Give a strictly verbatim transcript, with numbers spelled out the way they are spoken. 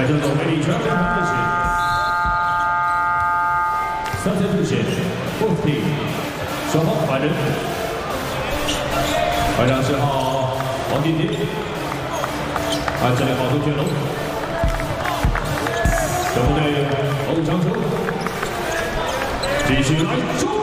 在这种美丽全场面前，三线路线 ，Fourth Team， 双方百人，排长十号王金婷，按这里保护圈龙，小部队欧长球，继续来冲！